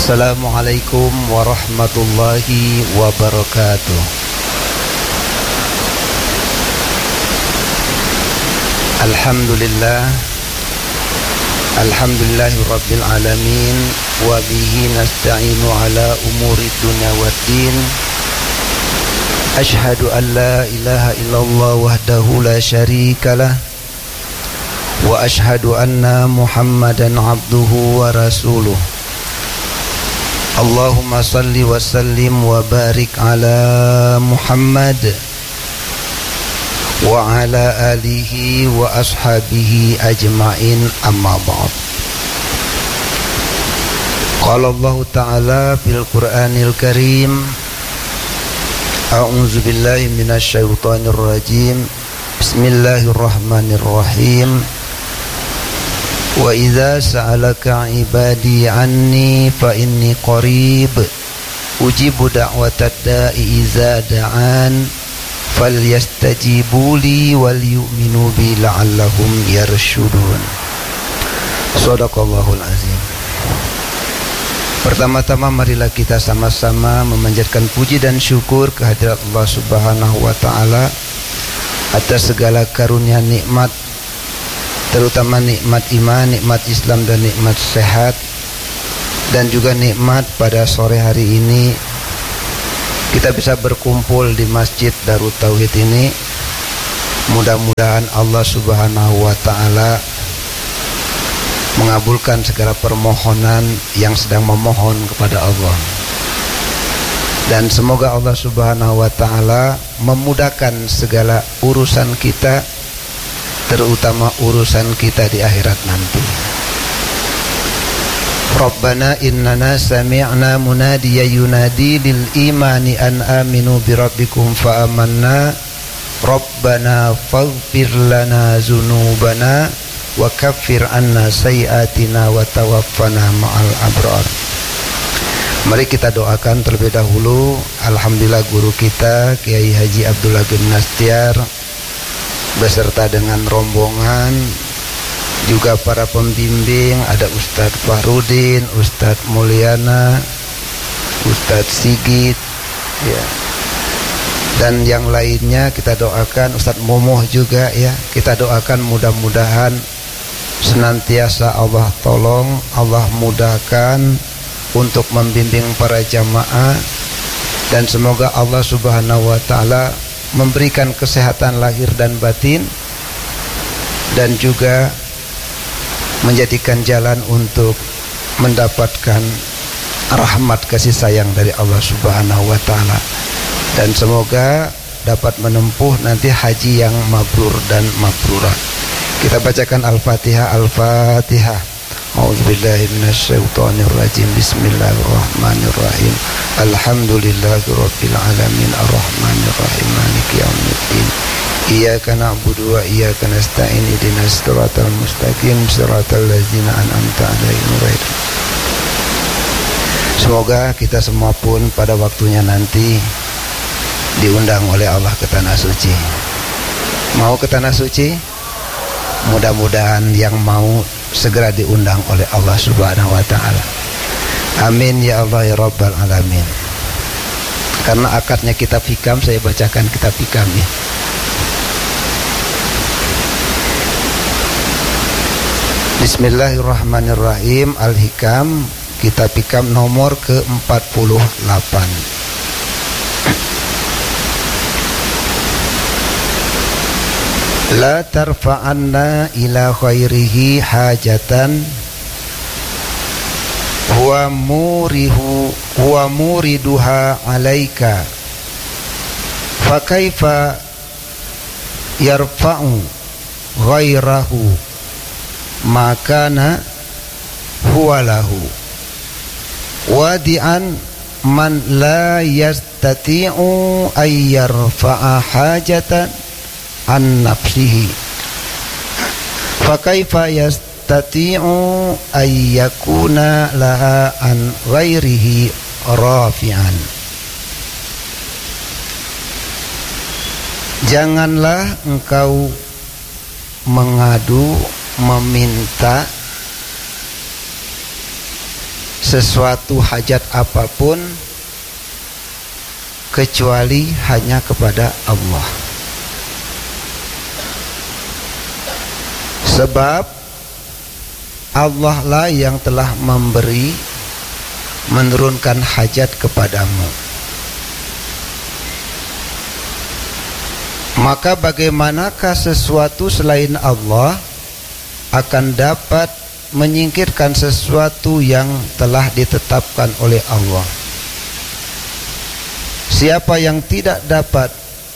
Assalamualaikum warahmatullahi wabarakatuh. Alhamdulillahi rabbil alamin, wa bihi nasta'inu ala umuri dunya waddin. Ashhadu an la ilaha illallah wahdahu la syarikalah, wa ashhadu anna Muhammadan abduhu wa rasuluh. Allahumma salli wa sallim wa barik ala Muhammad wa ala alihi wa ashabihi ajma'in, amma ba'd. Qala Allah ta'ala fil Qur'anil Karim, a'udzu billahi minasy syaithanir rajim. Bismillahirrahmanirrahim. Wa idza sa'alaka 'ibadi 'anni fa inni qarib ujibu da'watad da'i idza da'an falyastajibu li wal yu'minu bi la'allahum yarshudun. Shadaqallahul azim. Pertama-tama marilah kita sama-sama memanjatkan puji dan syukur kehadirat Allah Subhanahu wa taala atas segala karunia nikmat, terutama nikmat iman, nikmat Islam dan nikmat sehat, dan juga nikmat pada sore hari ini kita bisa berkumpul di Masjid Darut Tauhid ini. Mudah-mudahan Allah Subhanahu wa taala mengabulkan segala permohonan yang sedang memohon kepada Allah, dan semoga Allah Subhanahu wa taala memudahkan segala urusan kita, terutama urusan kita di akhirat nanti. Rabbana innana sami'na munadiyan yunadi lil imani an aminu bi rabbikum fa amanna Rabbana faghfir lana dzunubana wa kaffir anna sayyi'atina wa tawaffana ma'al abrar. Mari kita doakan terlebih dahulu. Alhamdulillah guru kita Kiai Haji Abdullah bin Nastiar beserta dengan rombongan, juga para pembimbing, ada Ustadz Fahrudin, Ustadz Mulyana, Ustadz Sigit, ya, dan yang lainnya kita doakan, Ustadz Momoh juga, ya, kita doakan mudah-mudahan senantiasa Allah tolong, Allah mudahkan untuk membimbing para jamaah, dan semoga Allah Subhanahu wa taala memberikan kesehatan lahir dan batin, dan juga menjadikan jalan untuk mendapatkan rahmat kasih sayang dari Allah Subhanahu wa taala, dan semoga dapat menempuh nanti haji yang mabrur dan mabrurah. Kita bacakan Al-Fatihah. Al-Fatihah. A'udzubillahi minasyaitonir rajim. Bismillahirrahmanirrahim. Alhamdulillahirabbil alamin arrahmanir rahim maliki yaumiddin. Iyyaka na'budu wa iyyaka nasta'in ihdinas siratal mustaqim siratal ladzina an'amta 'alaihim ghairil. Semoga kita semua pun pada waktunya nanti diundang oleh Allah ke tanah suci. Mau ke tanah suci? Mudah-mudahan yang mau segera diundang oleh Allah Subhanahu wa taala. Amin ya Allah ya Rabbal alamin. Karena akadnya kitab hikam, saya bacakan kitab hikam, ya. Bismillahirrahmanirrahim. Al-Hikam, kitab hikam nomor ke-48. La tarfa'anna ila khairihi hajatan huwa muriduha alaika fa kaifa yarfa'u ghairahu makana huwa lahu wadi'an man la yastati'u ay yarfa'a hajatan an nafsihi fa kaifa yastati'u ay yakuna laha an ghairihi rafi'an. Janganlah engkau mengadu, meminta sesuatu hajat apapun kecuali hanya kepada Allah. Sebab Allah lah yang telah memberi, menurunkan hajat kepadamu. Maka bagaimanakah sesuatu selain Allah akan dapat menyingkirkan sesuatu yang telah ditetapkan oleh Allah? Siapa yang tidak dapat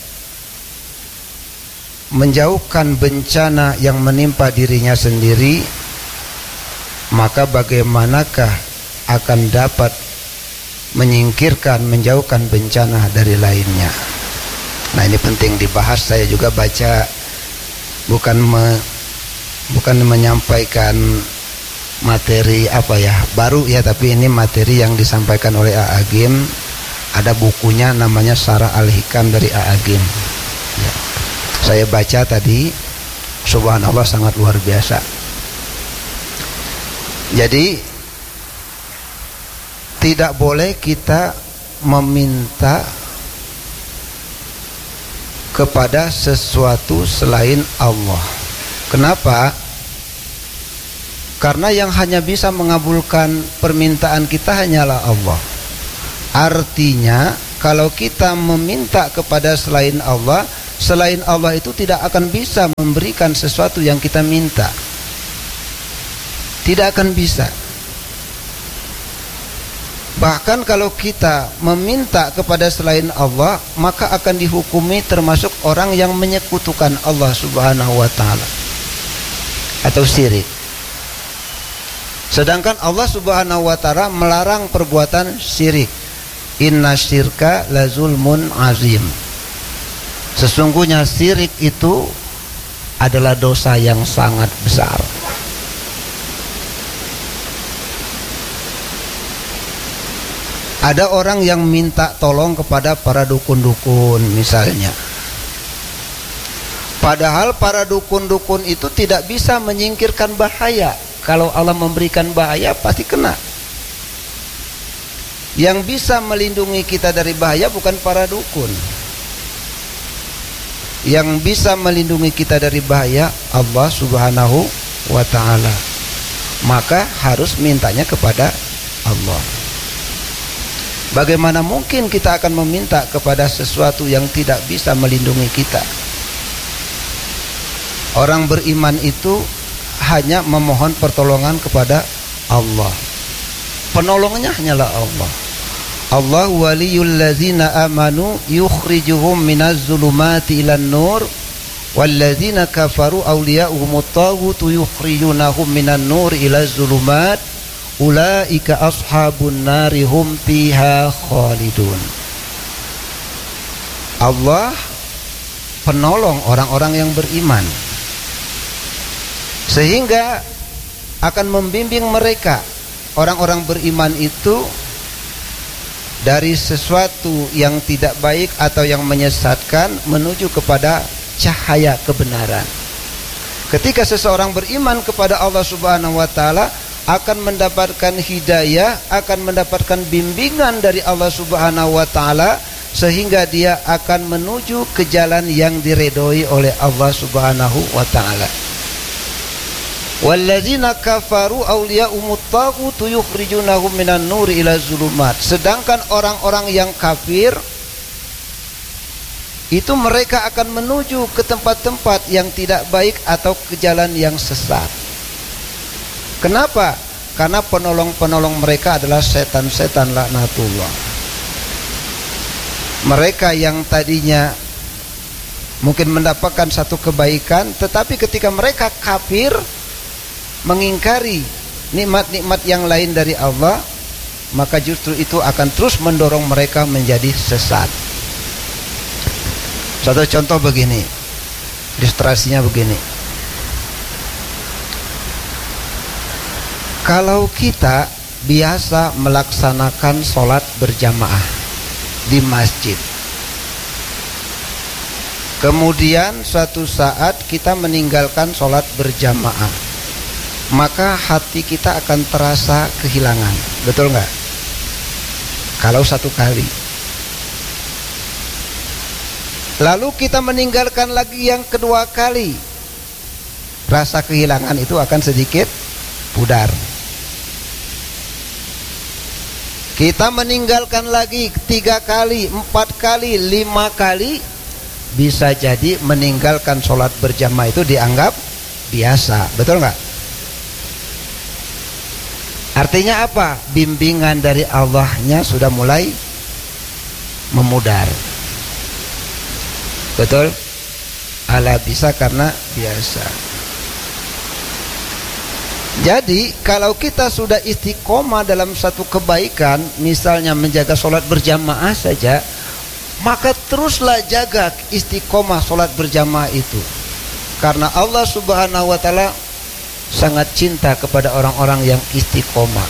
menjauhkan bencana yang menimpa dirinya sendiri, maka bagaimanakah akan dapat menyingkirkan, menjauhkan bencana dari lainnya? Nah, ini penting dibahas. Saya juga baca, bukan menyampaikan materi baru ya, tapi ini materi yang disampaikan oleh A'agim. Ada bukunya namanya Syarah Al-Hikam dari A'agim ya. Saya baca tadi, subhanallah, sangat luar biasa. Jadi tidak boleh kita meminta kepada sesuatu selain Allah. Kenapa? Karena yang hanya bisa mengabulkan permintaan kita hanyalah Allah. Artinya kalau kita meminta kepada selain Allah itu tidak akan bisa memberikan sesuatu yang kita minta. Tidak akan bisa. Bahkan kalau kita meminta kepada selain Allah, maka akan dihukumi termasuk orang yang menyekutukan Allah Subhanahu wa ta'ala atau syirik. Sedangkan Allah Subhanahu wa ta'ala melarang perbuatan syirik. Inna syirka la zulmun azim. Sesungguhnya syirik itu adalah dosa yang sangat besar. Ada orang yang minta tolong kepada para dukun-dukun misalnya. Padahal para dukun-dukun itu tidak bisa menyingkirkan bahaya. Kalau Allah memberikan bahaya pasti kena. Yang bisa melindungi kita dari bahaya bukan para dukun. Yang bisa melindungi kita dari bahaya Allah Subhanahu wa ta'ala. Maka harus mintanya kepada Allah. Bagaimana mungkin kita akan meminta kepada sesuatu yang tidak bisa melindungi kita? Orang beriman itu hanya memohon pertolongan kepada Allah. Penolongnya hanyalah Allah. Allah waliyul ladzina amanu yukhrijuhum minaz zulumati ilan nur walladzina kafaru awliya'uhumut taghutu yukhrijunahum minan nur ilaz zulumat ulaika ashabun nari hum fiha khalidun. Allah penolong orang-orang yang beriman, sehingga akan membimbing mereka orang-orang beriman itu dari sesuatu yang tidak baik atau yang menyesatkan menuju kepada cahaya kebenaran. Ketika seseorang beriman kepada Allah Subhanahu wa ta'ala, akan mendapatkan hidayah, akan mendapatkan bimbingan dari Allah Subhanahu wa ta'ala, sehingga dia akan menuju ke jalan yang diredoi oleh Allah Subhanahu wa ta'ala. Walladzina kafaru awliya'umut taghutu yukhrijunahum minan nuri ila zulumat. Sedangkan orang-orang yang kafir itu mereka akan menuju ke tempat-tempat yang tidak baik atau ke jalan yang sesat. Kenapa? Karena penolong-penolong mereka adalah setan-setan laknatullah. Mereka yang tadinya mungkin mendapatkan satu kebaikan, tetapi ketika mereka kafir, mengingkari nikmat-nikmat yang lain dari Allah, maka justru itu akan terus mendorong mereka menjadi sesat. Satu contoh begini, ilustrasinya begini. Kalau kita biasa melaksanakan sholat berjamaah di masjid, kemudian suatu saat kita meninggalkan sholat berjamaah, maka hati kita akan terasa kehilangan, Betul nggak? Kalau satu kali. Lalu kita meninggalkan lagi yang kedua kali, rasa kehilangan itu akan sedikit pudar. Kita meninggalkan lagi 3 kali, 4 kali, 5 kali, bisa jadi meninggalkan sholat berjamaah itu dianggap biasa. Betul nggak? Artinya apa? Bimbingan dari Allahnya sudah mulai memudar. Betul? Ala bisa karena biasa. Jadi kalau kita sudah istiqomah dalam satu kebaikan, misalnya menjaga sholat berjamaah saja, maka teruslah jaga istiqomah sholat berjamaah itu. Karena Allah Subhanahu wa ta'ala sangat cinta kepada orang-orang yang istiqomah.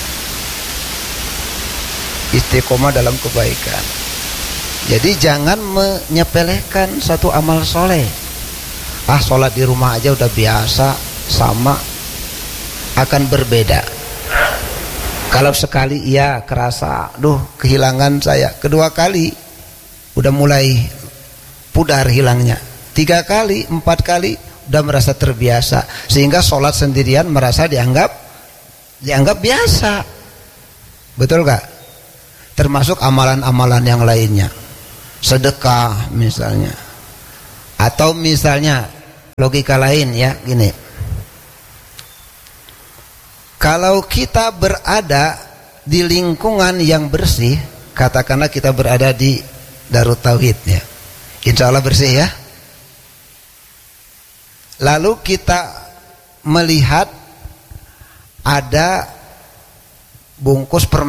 Istiqomah dalam kebaikan. Jadi jangan menyepelekan satu amal soleh. Sholat di rumah aja udah biasa, sama. Akan berbeda. Kalau sekali iya kerasa, kehilangan saya. Kedua kali udah mulai pudar hilangnya. 3 kali, 4 kali udah merasa terbiasa, sehingga sholat sendirian merasa dianggap biasa. Betul gak? Termasuk amalan-amalan yang lainnya, sedekah misalnya, atau misalnya logika lain ya, gini. Kalau kita berada di lingkungan yang bersih, katakanlah kita berada di Darut Tauhid ya, insya Allah bersih ya. Lalu kita melihat ada bungkus permen